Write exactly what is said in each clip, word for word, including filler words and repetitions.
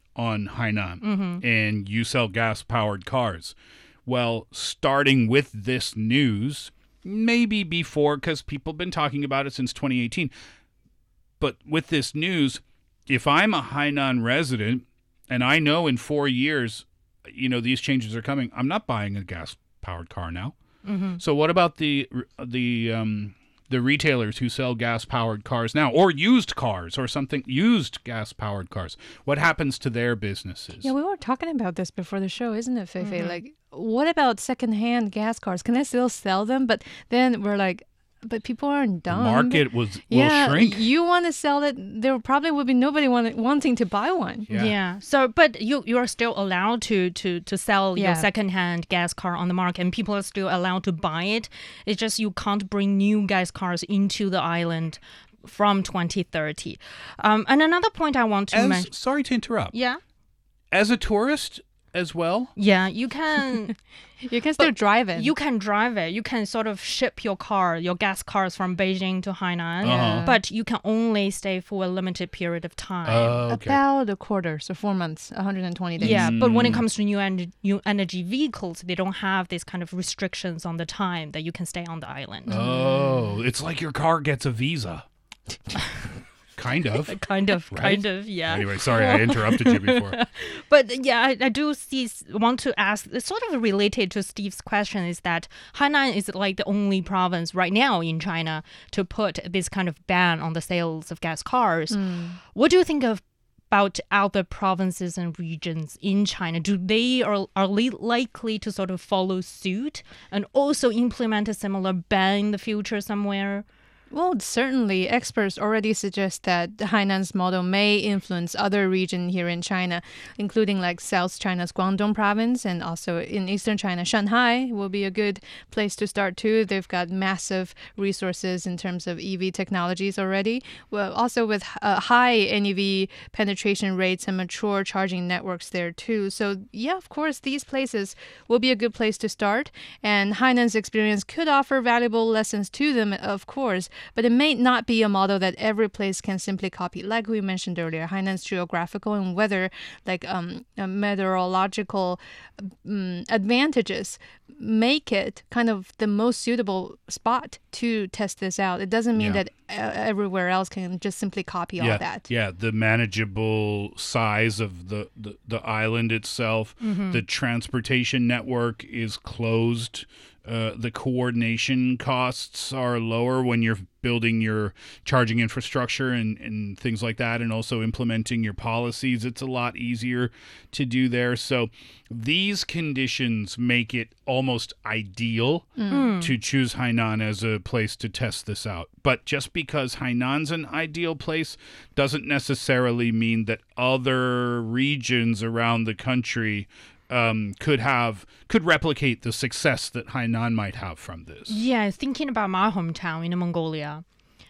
on Hainan, Mm-hmm. and you sell gas-powered cars. Well, starting with this news, maybe before, because people have been talking about it since twenty eighteen, but with this news, if I'm a Hainan resident and I know in four years, you know, these changes are coming, I'm not buying a gas-powered car now. Mm-hmm. So what about the the um, the retailers who sell gas-powered cars now, or used cars, or something, used gas-powered cars? What happens to their businesses? Yeah, we were talking about this before the show, isn't it, Feifei? Mm-hmm. Like, what about secondhand gas cars? Can I still sell them? But then we're like, but people aren't The dumb. market was will yeah, shrink. you want to sell it, there probably would be nobody want, wanting to buy one. Yeah. Yeah. So, but you you are still allowed to to to sell Yeah. your secondhand gas car on the market, and people are still allowed to buy it. It's just you can't bring new gas cars into the island from twenty thirty. Um, and another point I want to As, mention. sorry to interrupt. Yeah. As a tourist as well? Yeah, you can You can still But drive it. you can drive it. You can sort of ship your car, your gas cars from Beijing to Hainan, Uh-huh. but you can only stay for a limited period of time. Oh, okay. About a quarter, so four months, one hundred twenty days. Yeah, but when it Mm. comes to new, en- new energy vehicles, they don't have these kind of restrictions on the time that you can stay on the island. Oh, it's like your car gets a visa. Kind of. Kind of, Right? kind of, yeah. Anyway, sorry, I interrupted you before. But yeah, I, I do see, want to ask, it's sort of related to Steve's question, is that Hainan is like the only province right now in China to put this kind of ban on the sales of gas cars. What do you think of about other provinces and regions in China? Do they are are li- likely to sort of follow suit and also implement a similar ban in the future somewhere? Well, certainly, experts already suggest that the Hainan's model may influence other regions here in China, including like South China's Guangdong province, and also in Eastern China, Shanghai will be a good place to start too. They've got massive resources in terms of E V technologies already. Well, also with uh, high N E V penetration rates and mature charging networks there too. So yeah, of course, these places will be a good place to start, and Hainan's experience could offer valuable lessons to them, of course. But it may not be a model that every place can simply copy. Like we mentioned earlier, Hainan's geographical and weather, like um, uh, meteorological um, advantages make it kind of the most suitable spot to test this out. It doesn't mean Yeah. that uh, everywhere else can just simply copy yeah, all that. Yeah, the manageable size of the, the, the island itself, the transportation network is closed. Uh, the coordination costs are lower when you're building your charging infrastructure and, and things like that, and also implementing your policies. It's a lot easier to do there. So these conditions make it almost ideal to choose Hainan as a place to test this out. But just because Hainan's an ideal place doesn't necessarily mean that other regions around the country Um, could have could replicate the success that Hainan might have from this. Yeah, thinking about my hometown in Mongolia,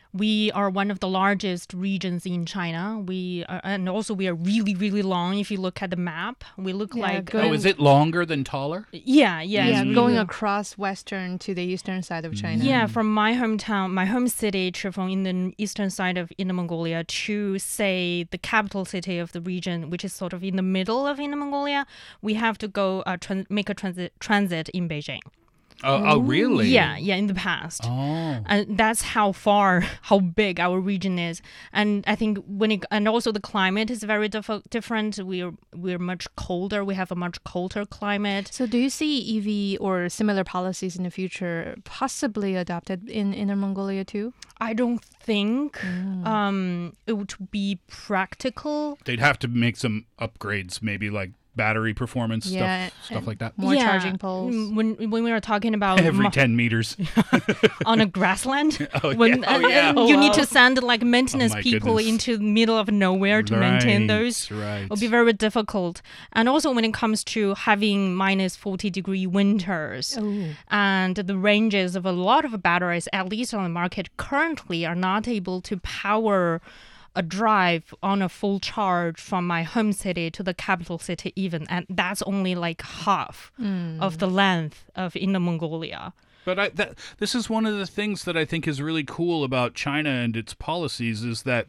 we are one of the largest regions in China. We are, and also we are really, really long. If you look at the map, we look Yeah, like good. Oh, is it longer than taller? yeah, yeah, Yeah, it's going really- across western to the eastern side of China. Yeah, from my hometown, my home city, Chifeng, in the eastern side of Inner Mongolia, to say the capital city of the region, which is sort of in the middle of Inner Mongolia, we have to go uh, tran- make a transit transit in Beijing. Oh, oh, really? Yeah, yeah, in the past. Oh. And that's how far, how big our region is. And I think when it, and also the climate is very diff- different. We're we're much colder. We have a much colder climate. So do you see E V or similar policies in the future possibly adopted in Inner Mongolia too? I don't think um, it would be practical. They'd have to make some upgrades, maybe like battery performance Yeah, stuff, stuff and- like that. More Yeah. charging poles. Mm, When when we were talking about Every mo- ten meters. on a grassland, Oh, when yeah. Oh, and- yeah. and Oh, you wow. need to send like maintenance Oh, my people goodness. into the middle of nowhere to maintain Right, those. right. It'll be very difficult. And also when it comes to having minus forty degree winters Oh. and the ranges of a lot of batteries, at least on the market currently, are not able to power a drive on a full charge from my home city to the capital city even. And that's only like half of the length of Inner Mongolia. But I, that, this is one of the things that I think is really cool about China and its policies is that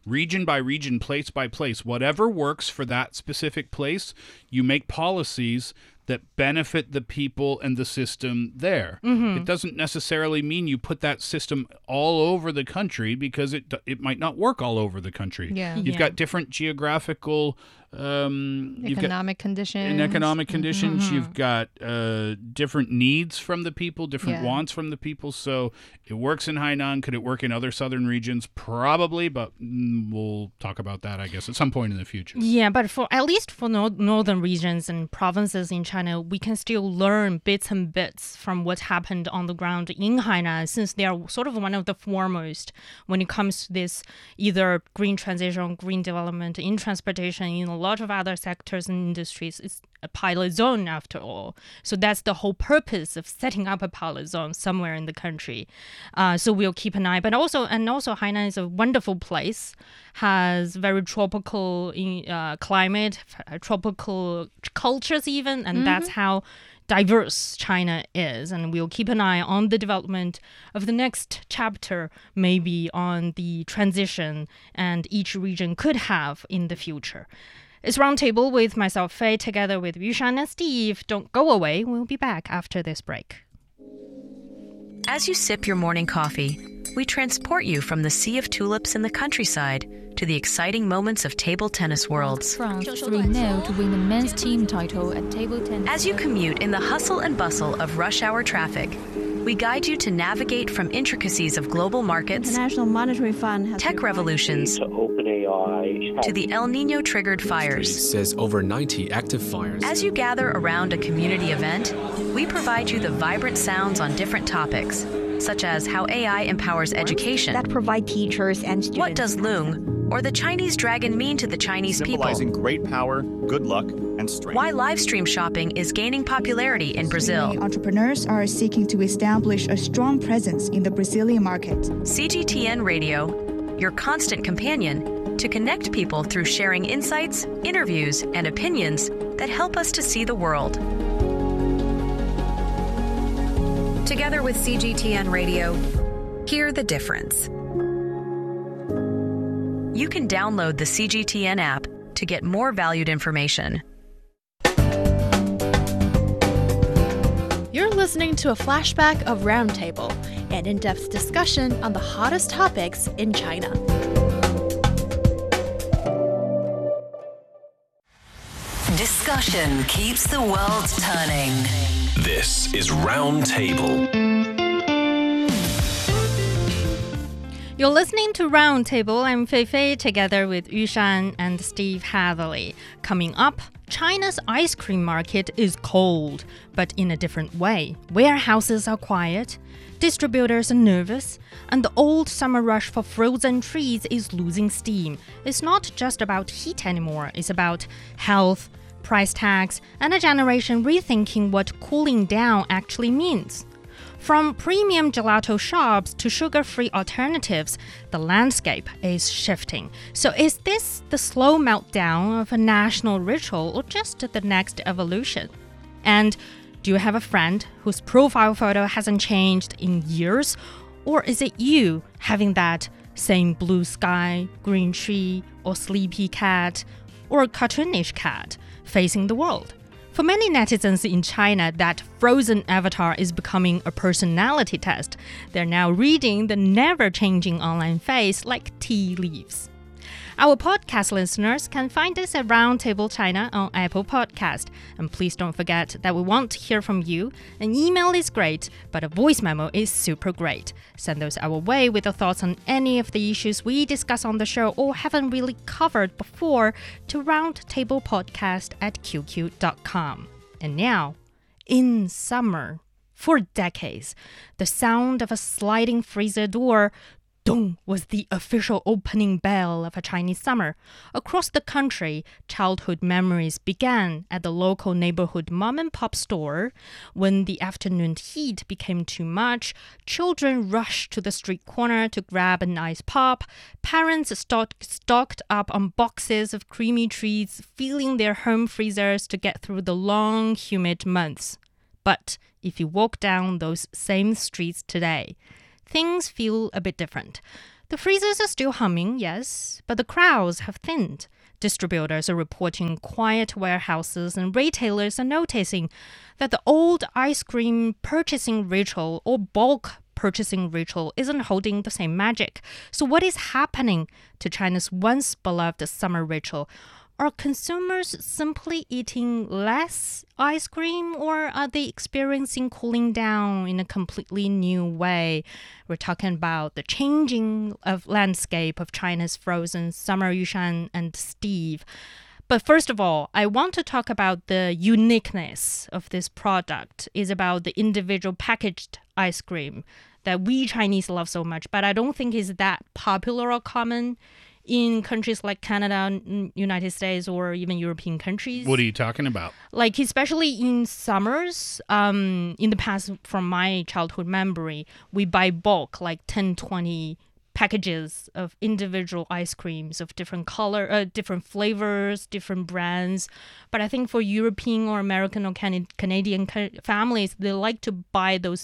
region by region, place by place. Whatever works for that specific place, you make policies that benefit the people and the system there. Mm-hmm. It doesn't necessarily mean you put that system all over the country, because it it might not work all over the country. Yeah. You've Yeah. got different geographical um, you've got Economic conditions. in economic conditions. Mm-hmm. You've got uh, different needs from the people, different Yeah. wants from the people. So it works in Hainan. Could it work in other southern regions? Probably, but mm, we'll talk about that, I guess, at some point in the future. Yeah, but for at least for nor- northern regions and provinces in China, we can still learn bits and bits from what happened on the ground in Hainan, since they are sort of one of the foremost when it comes to this either green transition, green development in transportation, in a lot of other sectors and industries. It's a pilot zone after all. So that's the whole purpose of setting up a pilot zone somewhere in the country. Uh, so we'll keep an eye. But also, and also Hainan is a wonderful place, has very tropical uh, climate, tropical cultures even, and mm-hmm. that's how diverse China is. And we'll keep an eye on the development of the next chapter, maybe on the transition and each region could have in the future. It's Roundtable with myself, Faye, together with Yushan and Steve. Don't go away. We'll be back after this break. As you sip your morning coffee, we transport you from the sea of tulips in the countryside to the exciting moments of table tennis worlds. France three nil to win the men's team title at table tennis. As you commute in the hustle and bustle of rush hour traffic, we guide you to navigate from intricacies of global markets, International Monetary Fund has tech revolutions, to OpenAI, to the El Nino-triggered fires. Says over ninety active fires. As you gather around a community event, we provide you the vibrant sounds on different topics, such as how A I empowers education, that provide teachers and students. What does Loong or the Chinese dragon mean to the Chinese people? Symbolizing great power, good luck, and strength. Why live stream shopping is gaining popularity in Brazil. Entrepreneurs are seeking to establish a strong presence in the Brazilian market. C G T N Radio, your constant companion to connect people through sharing insights, interviews, and opinions that help us to see the world. Together with C G T N Radio, hear the difference. You can download the C G T N app to get more valued information. You're listening to a flashback of Roundtable, an in-depth discussion on the hottest topics in China. Discussion keeps the world turning. This is Roundtable. You're listening to Roundtable. I'm Fei Fei, together with Yushan and Steve Hatherley. Coming up, China's ice cream market is cold, but in a different way. Warehouses are quiet, distributors are nervous, and the old summer rush for frozen trees is losing steam. It's not just about heat anymore. It's about health, price tags, and a generation rethinking what cooling down actually means. From premium gelato shops to sugar-free alternatives, the landscape is shifting. So is this the slow meltdown of a national ritual or just the next evolution? And do you have a friend whose profile photo hasn't changed in years? Or is it you having that same blue sky, green tree, or sleepy cat, or cartoonish cat facing the world? For many netizens in China, that frozen avatar is becoming a personality test. They're now reading the never-changing online face like tea leaves. Our podcast listeners can find us at Roundtable China on Apple Podcast. And please don't forget that we want to hear from you. An email is great, but a voice memo is super great. Send those our way with your thoughts on any of the issues we discuss on the show or haven't really covered before to roundtablepodcast at q q dot com. And now, in summer, for decades, the sound of a sliding freezer door dong was the official opening bell of a Chinese summer. Across the country, childhood memories began at the local neighborhood mom-and-pop store. When the afternoon heat became too much, children rushed to the street corner to grab an ice pop. Parents stock- stocked up on boxes of creamy treats, filling their home freezers to get through the long, humid months. But if you walk down those same streets today, things feel a bit different. The freezers are still humming, yes, but the crowds have thinned. Distributors are reporting quiet warehouses, and retailers are noticing that the old ice cream purchasing ritual or bulk purchasing ritual isn't holding the same magic. So what is happening to China's once beloved summer ritual? Are consumers simply eating less ice cream, or are they experiencing cooling down in a completely new way? We're talking about the changing of landscape of China's frozen summer. Yushan and Steve. But first of all, I want to talk about the uniqueness of this product. It's about the individual packaged ice cream that we Chinese love so much, but I don't think is that popular or common in countries like Canada, United States, or even European countries. What are you talking about? Like, especially in summers, um, in the past, from my childhood memory, we buy bulk, like ten, twenty packages of individual ice creams of different color, uh, different flavors, different brands. But I think for European or American or Can- Canadian ca- families, they like to buy those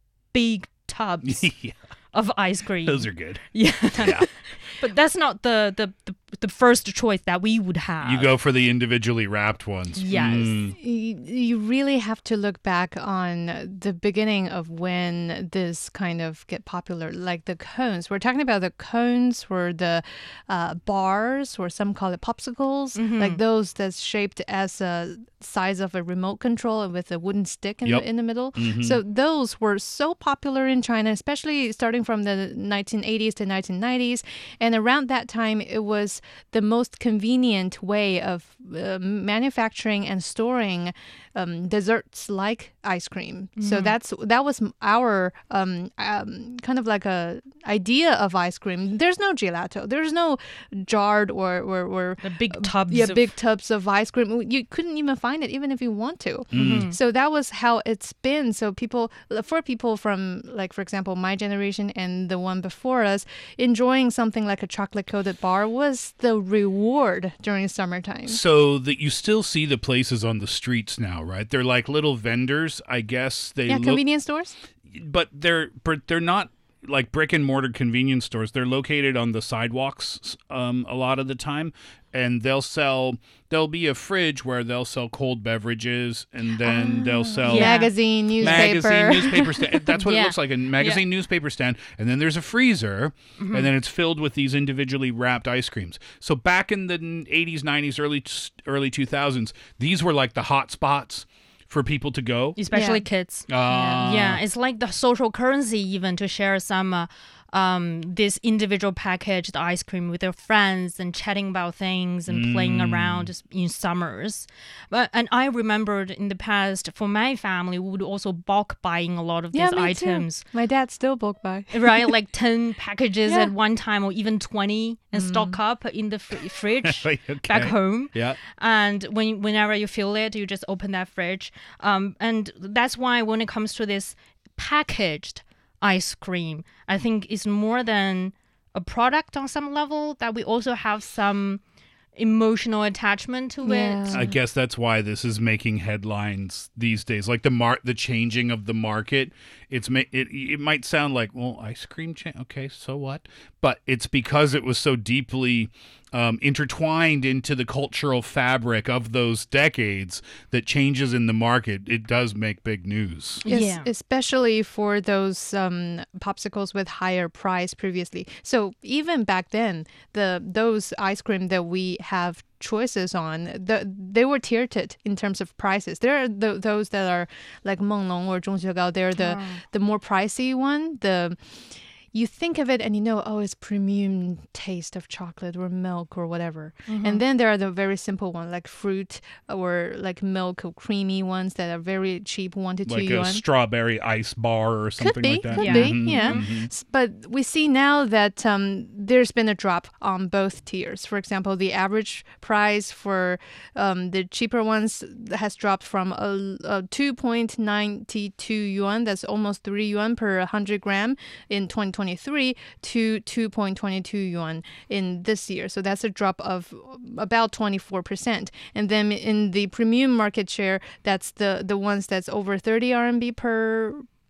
big tubs yeah. of ice cream. Those are good. Yeah. yeah. But that's not the, the, the, the first choice that we would have. You go for the individually wrapped ones. Yes. Mm. You, you really have to look back on the beginning of when this kind of get popular, like the cones. We're talking about the cones or the uh, bars, or some call it popsicles, mm-hmm. like those that's shaped as a size of a remote control with a wooden stick in, yep. the, in the middle. Mm-hmm. So those were so popular in China, especially starting from the nineteen eighties to nineteen nineties. And around that time, it was the most convenient way of uh, manufacturing and storing um, desserts like ice cream. Mm. So that's that was our um, um, kind of like a idea of ice cream. There's no gelato. There's no jarred or or, or the big tubs. Yeah, of... big tubs of ice cream. You couldn't even find it, even if you want to. Mm. So that was how it's been. So people, for people from, like, for example, my generation and the one before us, enjoying something like a chocolate-coated bar was the reward during summertime. So that you still see the places on the streets now, right? They're like little vendors, I guess. They yeah, look, convenience stores. But they're but they're not like brick and mortar convenience stores. They're located on the sidewalks um, a lot of the time, and they'll sell. There'll be a fridge where they'll sell cold beverages, and then ah, they'll sell yeah. magazine, newspaper. Magazine, newspaper stand. That's what yeah. it looks like, a magazine, yeah. newspaper stand. And then there's a freezer, mm-hmm. and then it's filled with these individually wrapped ice creams. So back in the eighties, nineties, early early two thousands, these were like the hot spots for people to go, especially yeah. kids. Uh, yeah. yeah, it's like the social currency even to share some uh, um, this individual packaged ice cream with their friends and chatting about things and mm. playing around in summers. But and I remembered in the past for my family, we would also bulk buying a lot of yeah, these me items. Too. My dad still bulk buy. Right, like ten packages yeah. at one time, or even twenty, and mm. stock up in the fr- fridge okay. back home. Yeah. And when whenever you feel it, you just open that fridge. Um, and that's why when it comes to this packaged ice cream, I think it's more than a product on some level, that we also have some emotional attachment to yeah. it. I guess that's why this is making headlines these days. Like the mar- the changing of the market. It's ma- it it might sound like, well, ice cream cha- okay, so what? But it's because it was so deeply um, intertwined into the cultural fabric of those decades that changes in the market, it does make big news. Yes, yeah. especially for those um, popsicles with higher price previously. So even back then, the those ice cream that we have choices on, the, they were tiered in terms of prices. There are the, those that are like Menglong or Zhongxiugao. They're the, oh. the more pricey one. The You think of it and you know, oh, it's premium taste of chocolate or milk or whatever. Mm-hmm. And then there are the very simple ones like fruit or like milk or creamy ones that are very cheap, one to like two yuan. Like a strawberry ice bar or something could be, like that. Could yeah. be, mm-hmm. yeah. Mm-hmm. But we see now that um, there's been a drop on both tiers. For example, the average price for um, the cheaper ones has dropped from a, a two point nine two yuan, that's almost three yuan per one hundred gram in twenty twenty-three, to two point two two yuan in this year. So that's a drop of about twenty-four percent. And then in the premium market share, that's the, the ones that's over thirty R M B per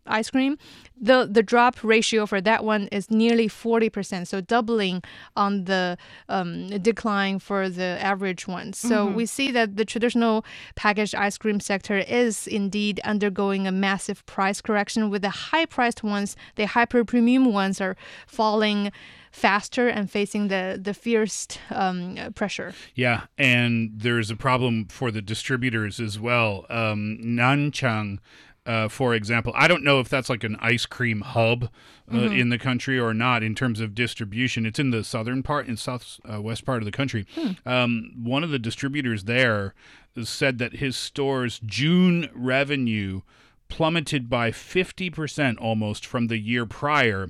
ice cream, the the drop ratio for that one is nearly forty percent, so doubling on the um, decline for the average ones. So Mm-hmm. we see that the traditional packaged ice cream sector is indeed undergoing a massive price correction, with the high-priced ones, the hyper-premium ones, are falling faster and facing the, the fierce um, pressure. Yeah, and there's a problem for the distributors as well. Um, Nanchang, uh, for example, I don't know if that's like an ice cream hub uh, Mm-hmm. in the country or not in terms of distribution. It's in the southern part, in south uh, west part of the country. Hmm. Um, one of the distributors there said that his store's June revenue plummeted by fifty percent almost from the year prior.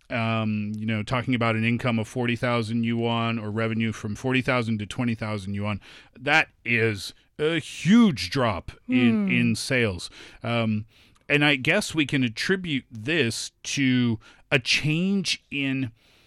Um, you know, talking about an income of forty thousand yuan or revenue from forty thousand to twenty thousand yuan. That is a huge drop in, Hmm. in sales. Um, and I guess we can attribute this to a change in,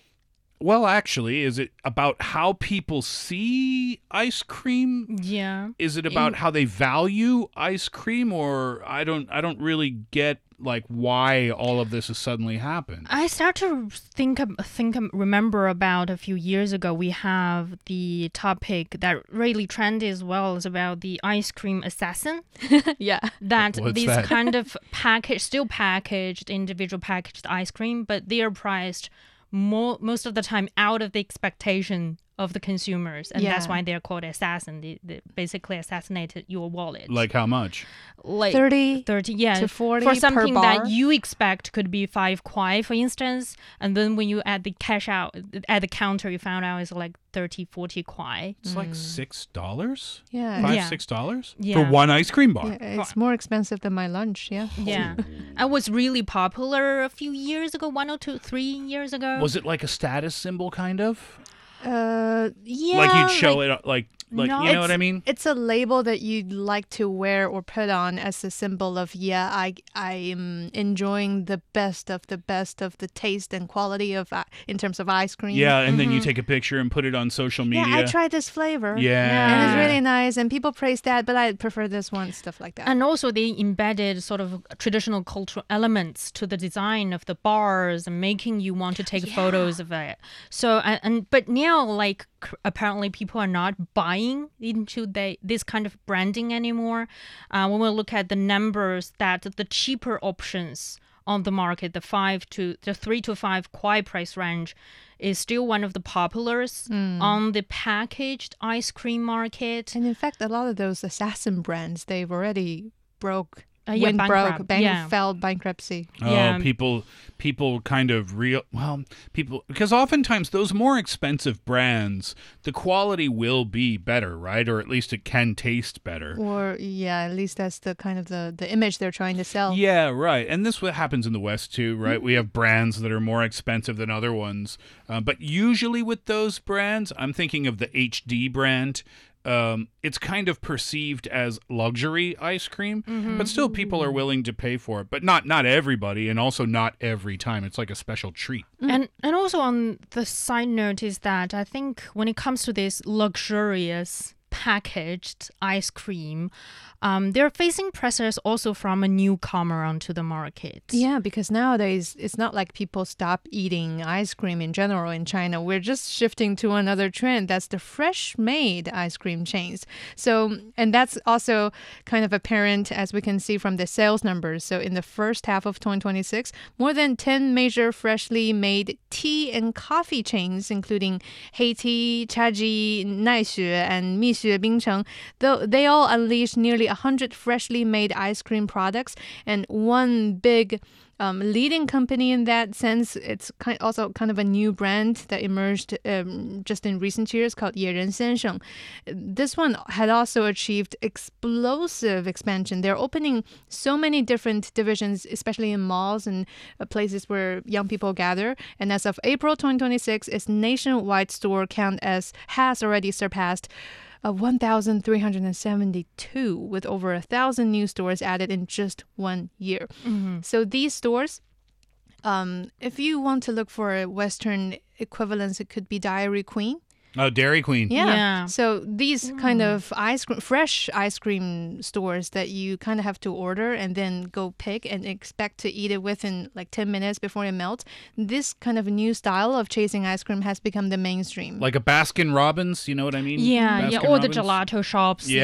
well, actually, is it about how people see ice cream? Yeah. Is it about In- how they value ice cream, or I don't I don't really get like why all of this has suddenly happened. I start to think, think, remember about a few years ago, we have the topic that really trendy as well, is about the ice cream assassin. Yeah. That What's these that? kind of packaged, still packaged, individual packaged ice cream, but they are priced more, most of the time out of the expectation of the consumers, and that's Yeah. why they're called assassin. They, they basically assassinated your wallet. Like how much? Like thirty thirty, yeah, to forty for per something bar. that you expect could be five kwai, for instance, and then when you add the cash out at the counter, you found out it's like thirty, forty kwai. It's like six dollars. Yeah. Five, Yeah. six dollars Yeah. for one ice cream bar. Yeah, it's more expensive than my lunch, yeah. Yeah, it was really popular a few years ago, one or two, three years ago. Was it like a status symbol, kind of? Uh, yeah. like you'd show like- it, like, like No, you know what it's- I mean? It's a label that you'd like to wear or put on as a symbol of, yeah, I I am enjoying the best of the best of the taste and quality of uh, in terms of ice cream. Yeah, and then you take a picture and put it on social media. Yeah, I tried this flavor. Yeah. And it's really nice, and people praise that, but I prefer this one, stuff like that. And also, they embedded sort of traditional cultural elements to the design of the bars and making you want to take photos of it. So, and, and but now, like, c- apparently people are not buying into the, this kind of branding anymore. Uh, when we look at the numbers, that the cheaper options on the market, the five to the three to five kwai price range, is still one of the populars on the packaged ice cream market. And in fact, a lot of those assassin brands, they've already broke, Uh, yeah, went bankrupt, broke, bank, yeah. failed bankruptcy. Oh, Yeah. people, people kind of real. Well, people, because oftentimes those more expensive brands, the quality will be better, right? Or at least it can taste better. Or, yeah, at least that's the kind of the, the image they're trying to sell. Yeah, right. And this what happens in the West too, right? We have brands that are more expensive than other ones. Uh, but usually with those brands, I'm thinking of the H D brand. Um, it's kind of perceived as luxury ice cream, but still people are willing to pay for it. But not not everybody, and also not every time. It's like a special treat. And and also on the side note is that I think when it comes to this luxurious packaged ice cream, um, they're facing pressures also from a newcomer onto the market. Yeah, because nowadays it's not like people stop eating ice cream in general in China. We're just shifting to another trend. That's the fresh-made ice cream chains. So, and that's also kind of apparent as we can see from the sales numbers. So in the first half of twenty twenty-six, more than ten major freshly made tea and coffee chains, including Heitea, Chaji, Naixue, and Mixue Bingcheng, though they all unleashed nearly one hundred freshly made ice cream products, and one big um, leading company in that sense, it's kind also kind of a new brand that emerged um, just in recent years called Yeren Sensheng. This one had also achieved explosive expansion. They're opening so many different divisions, especially in malls and uh, places where young people gather. And as of April twenty twenty-six, its nationwide store count as has already surpassed Uh, one thousand three hundred seventy-two, with over a thousand new stores added in just one year. So these stores, um, if you want to look for a Western equivalence, it could be Dairy Queen. Oh, Dairy Queen. Yeah. Yeah. So these kind of ice cream, fresh ice cream stores that you kind of have to order and then go pick and expect to eat it within like ten minutes before it melts. This kind of new style of chasing ice cream has become the mainstream. Like a Baskin Robbins, you know what I mean? Yeah, yeah, Baskin or the Robbins? gelato shops. Yeah,